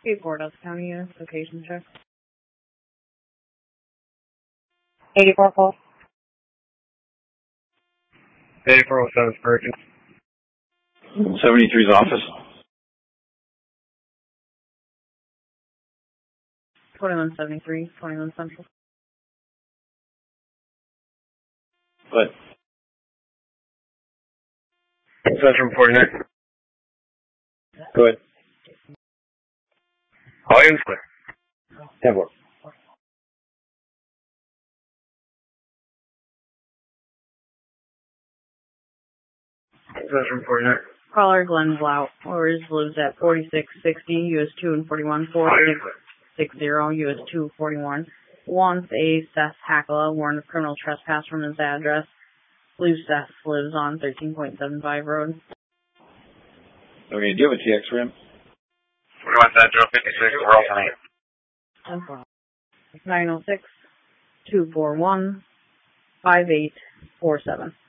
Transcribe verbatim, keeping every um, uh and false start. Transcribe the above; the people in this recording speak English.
eighty-four Dutch County units, location check. eighty-four Pulse. eighty-four oh seven Perkins. seventy-three's office. twenty-one seventy-three, twenty-one Central. What? Central forty-nine. Go ahead. Volume's clear. ten four. Central forty-nine. Caller Glenn Blount, Orders lives at forty-six sixty, U S two and forty-one, forty-six sixty, U S two forty-one. Wants a Seth Hackala, warrant of criminal trespass from his address. Believes Seth lives on thirteen point seven five road. Okay, do you have a T X for him? We want that Joe fifty-six, we're all tonight. nine oh six, two four one, five eight four seven.